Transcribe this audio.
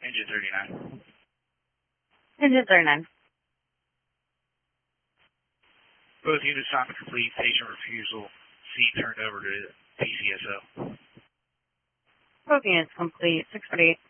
Engine 39. Engine 39. Both units not complete. Station refusal. Seat turned over to PCSO. Both units complete. 648.